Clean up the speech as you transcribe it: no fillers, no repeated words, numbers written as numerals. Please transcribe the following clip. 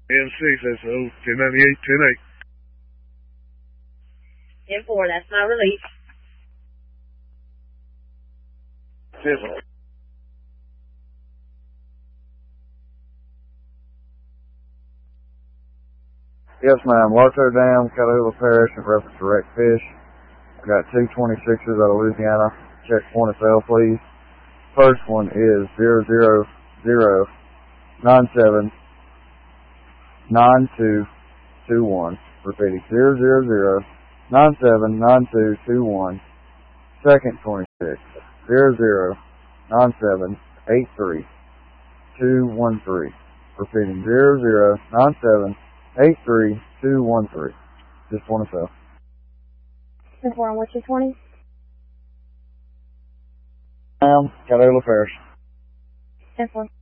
N6, that's 1098, 10-8. 10-4, that's my release. 10-4. Yes, ma'am. Larto Dam, Catalina Parish, in reference to wrecked fish. I've got 226ers out of Louisiana. Check point of sale, please. First one is 000979221. Repeating, 000979221. Second 26, 009783213. Repeating, 009783213. Just point of sale. 10-4, and what's your 20? Catalina Parish. 10-4.